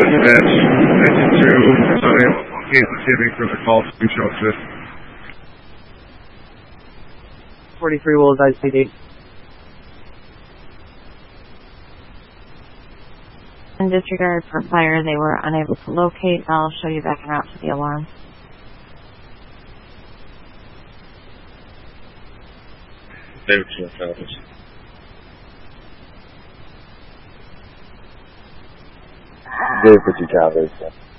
dispatch 92, locating for the call to show assist. 43 Willows ICD. In disregard for fire, they were unable to locate. I'll show you back en route to the alarm. Davidson office. David 2 Calvary.